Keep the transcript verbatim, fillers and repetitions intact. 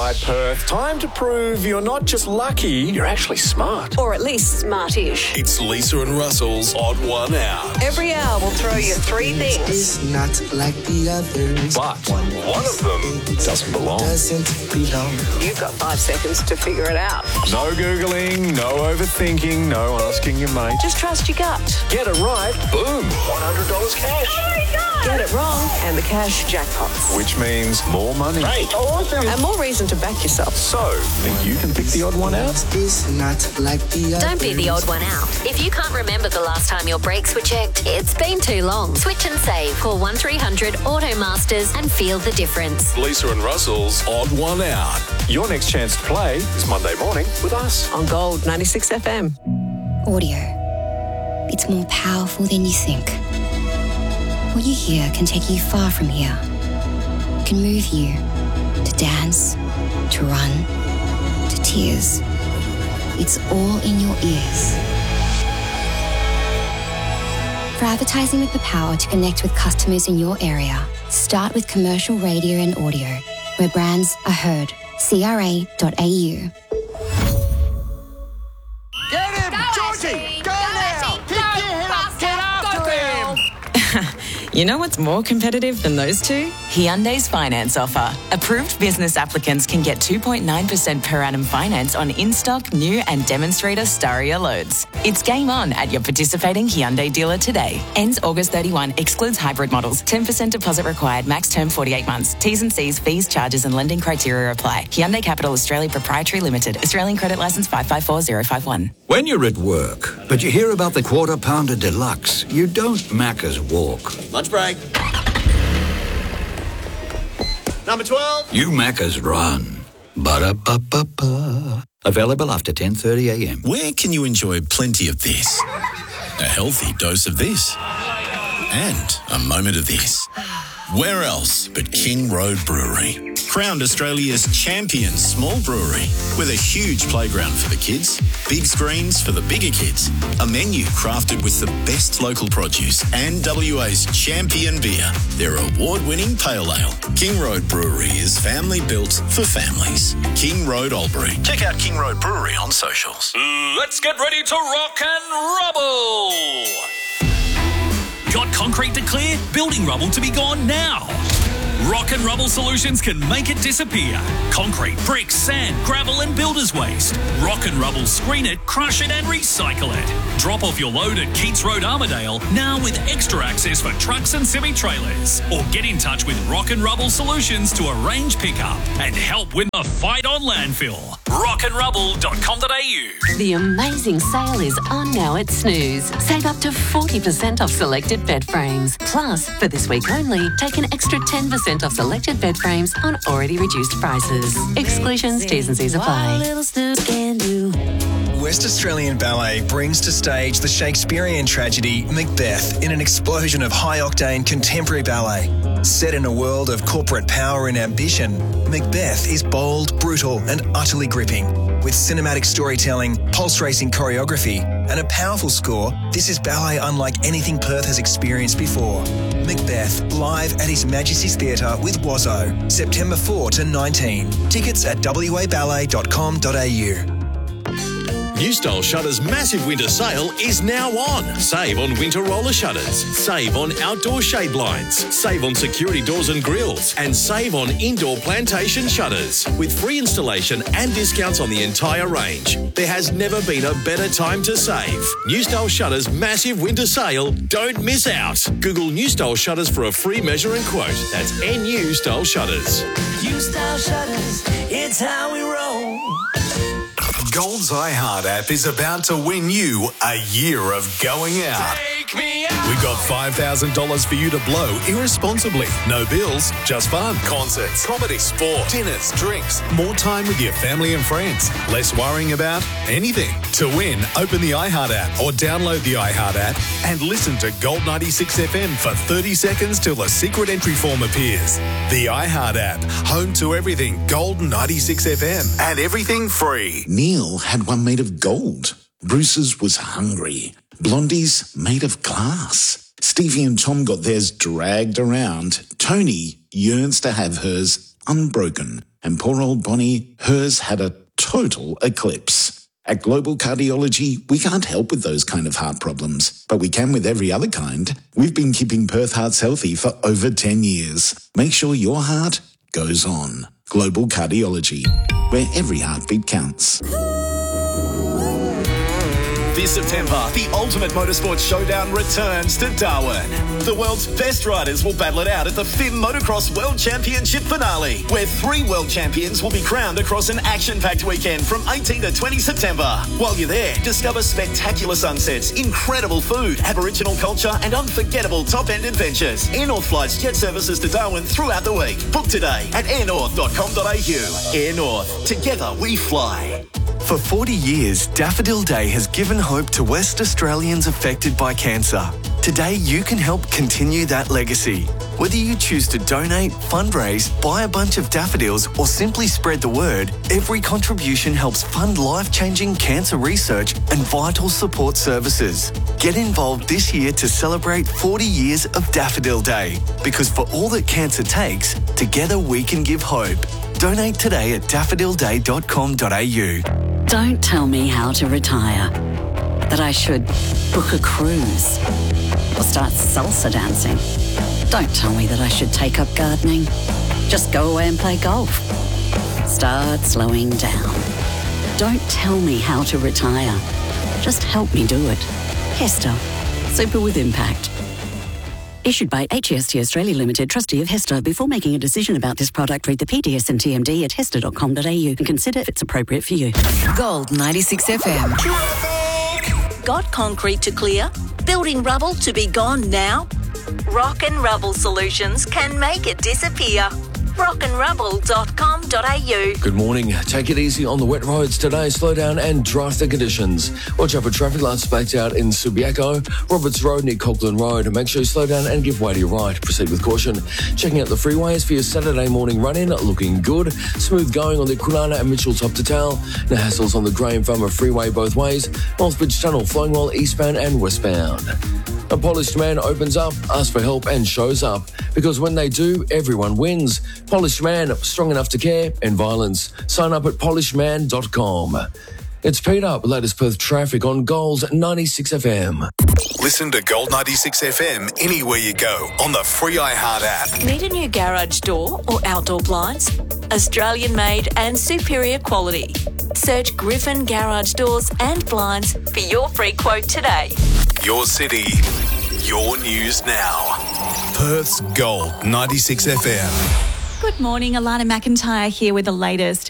right, Perth. Time to prove you're not just lucky, you're actually smart. Or at least smartish. It's Lisa and Russell's Odd One Out. Every hour we'll throw you three things. It's not like the others. But one of them doesn't belong. Doesn't belong. You've got five seconds to figure it out. No Googling, no overthinking, no asking your mate. Just trust your gut. Get it right, boom, one hundred dollars cash. Oh my God. Get it wrong, and the cash jackpots. Which means more money. Great. Awesome. And more reason to back yourself. So, think you can pick the odd one out? It's not like the others. Don't be the odd one out. If you can't remember the last time your brakes were checked, it's been too long. Switch and save. Call one three hundred Auto Masters and feel the difference. Lisa and Russell's Odd One Out. Your next chance to play is Monday morning with us. On Gold ninety-six F M. Audio. It's more powerful than you think. What you hear can take you far from here. It can move you to dance, to run, to tears. It's all in your ears. For advertising with the power to connect with customers in your area, start with commercial radio and audio, where brands are heard. C R A dot A U. Get him! Go, Georgie! Go, go now! Pick your head up! Get after him! You know what's more competitive than those two? Hyundai's finance offer. Approved business applicants can get two point nine percent per annum finance on in-stock, new and demonstrator Staria loads. It's game on at your participating Hyundai dealer today. Ends August thirty-first, excludes hybrid models. ten percent deposit required, max term forty-eight months. T's and C's, fees, charges and lending criteria apply. Hyundai Capital Australia Proprietary Limited. Australian Credit Licence five five four zero five one. When you're at work, but you hear about the Quarter Pounder Deluxe, you don't Macca's walk. Lunch break. Number twelve. You Macca's run. Ba-da-ba-ba-ba. Available after ten thirty a m. Where can you enjoy plenty of this? A healthy dose of this. And a moment of this. Where else but King Road Brewery? Crowned Australia's champion small brewery with a huge playground for the kids, big screens for the bigger kids, a menu crafted with the best local produce and W A's champion beer, their award-winning pale ale. King Road Brewery is family built for families. King Road Albury. Check out King Road Brewery on socials. Let's get ready to rock and rubble! Got concrete to clear? Building rubble to be gone now. Rock and Rubble Solutions can make it disappear. Concrete, bricks, sand, gravel and builder's waste. Rock and Rubble screen it, crush it and recycle it. Drop off your load at Keats Road, Armidale, now with extra access for trucks and semi-trailers. Or get in touch with Rock and Rubble Solutions to arrange pickup and help win the fight on landfill. rock and rubble dot com dot a u. The amazing sale is on now at Snooze. Save up to forty percent off selected bed frames. Plus, for this week only, take an extra ten percent off selected bed frames on already reduced prices. Exclusions, T's and C's apply. West Australian Ballet brings to stage the Shakespearean tragedy Macbeth in an explosion of high-octane contemporary ballet. Set in a world of corporate power and ambition, Macbeth is bold, brutal and utterly gripping. With cinematic storytelling, pulse-racing choreography and a powerful score, this is ballet unlike anything Perth has experienced before. Macbeth, live at His Majesty's Theatre with Wazzo, September fourth to nineteenth. Tickets at w a ballet dot com dot a u. New Style Shutters' massive winter sale is now on. Save on winter roller shutters. Save on outdoor shade blinds. Save on security doors and grills. And save on indoor plantation shutters. With free installation and discounts on the entire range. There has never been a better time to save. New Style Shutters' massive winter sale. Don't miss out. Google New Style Shutters for a free measure and quote. That's N U Style Shutters. New Style Shutters, it's how we roll. Gold's iHeart app is about to win you a year of going out. Take me out. We've got five thousand dollars for you to blow irresponsibly. No bills, just fun. Concerts, comedy, sport, dinners, drinks, more time with your family and friends. Less worrying about anything. To win, open the iHeart app or download the iHeart app and listen to Gold ninety-six F M for thirty seconds till a secret entry form appears. The iHeart app, home to everything Gold ninety-six F M and everything free. Neil had one made of gold. Bruce's was hungry. Blondie's made of glass. Stevie and Tom got theirs dragged around. Tony yearns to have hers unbroken. And poor old Bonnie, hers had a total eclipse. At Global Cardiology, we can't help with those kind of heart problems, but we can with every other kind. We've been keeping Perth hearts healthy for over ten years. Make sure your heart goes on. Global Cardiology, where every heartbeat counts. This September, the Ultimate Motorsport Showdown returns to Darwin. The world's best riders will battle it out at the F I M Motocross World Championship finale, where three world champions will be crowned across an action-packed weekend from eighteenth to twentieth September. While you're there, discover spectacular sunsets, incredible food, Aboriginal culture and unforgettable top-end adventures. Air North flights jet services to Darwin throughout the week. Book today at air north dot com dot a u. Air North. Together we fly. For forty years, Daffodil Day has given hope to West Australians affected by cancer. Today, you can help continue that legacy. Whether you choose to donate, fundraise, buy a bunch of daffodils, or simply spread the word, every contribution helps fund life-changing cancer research and vital support services. Get involved this year to celebrate forty years of Daffodil Day. Because for all that cancer takes, together we can give hope. Donate today at daffodil day dot com dot a u. Don't tell me how to retire. That I should book a cruise or start salsa dancing. Don't tell me that I should take up gardening. Just go away and play golf. Start slowing down. Don't tell me how to retire. Just help me do it. Hester. Super with impact. Issued by H E S T Australia Limited, trustee of Hester. Before making a decision about this product, read the P D S and T M D at hester dot com dot a u and consider if it's appropriate for you. Gold ninety-six F M. Got concrete to clear? Building rubble to be gone now? Rock and Rubble Solutions can make it disappear. rock and rubble dot com dot a u. Good morning. Take it easy on the wet roads today. Slow down and dry the conditions. Watch out for traffic lights baked out in Subiaco, Roberts Road near Coghlan Road. Make sure you slow down and give way to your right. Proceed with caution. Checking out the freeways for your Saturday morning run-in. Looking good. Smooth going on the Kwinana and Mitchell top to tail. No hassles on the Graham Farmer Freeway both ways. Northbridge Tunnel flowing well eastbound and westbound. A polished man opens up, asks for help and shows up. Because when they do, everyone wins. Polished Man, strong enough to care, and violence. Sign up at polish man dot com. It's Peter, latest Perth traffic on Gold ninety-six F M. Listen to Gold ninety-six F M anywhere you go on the free iHeart app. Need a new garage door or outdoor blinds? Australian made and superior quality. Search Griffin Garage Doors and Blinds for your free quote today. Your city, your news now. Perth's Gold ninety-six F M. Good morning, Alana McIntyre here with the latest.